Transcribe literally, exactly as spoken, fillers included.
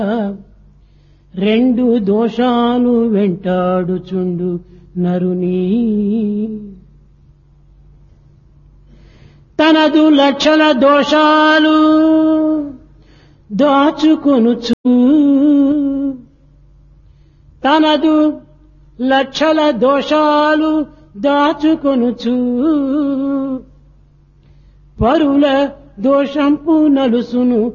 రెండు దోషాలు వెంటాడుచుండు నరుని తనదు లక్షల దోషాలు దాచుకొనుచు తనదు లక్షల దోషాలు దాచుకొనుచు పరుల దోషంపు నలుసును